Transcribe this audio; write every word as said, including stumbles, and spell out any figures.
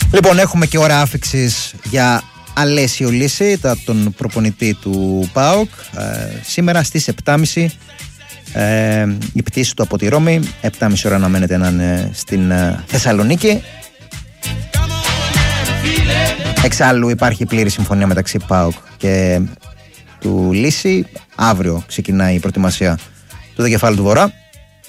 Λοιπόν, έχουμε και ώρα άφηξης για Αλέσιο Λύση, τον προπονητή του ΠΑΟΚ. Ε, σήμερα στις επτά και μισή ε, η πτήση του από τη Ρώμη. επτά και μισή ώρα αναμένεται να είναι στην ε, Θεσσαλονίκη. Εξάλλου υπάρχει πλήρη συμφωνία μεταξύ ΠΑΟΚ και του Λύση. Αύριο ξεκινάει η προετοιμασία του Δικεφάλου του Βορρά.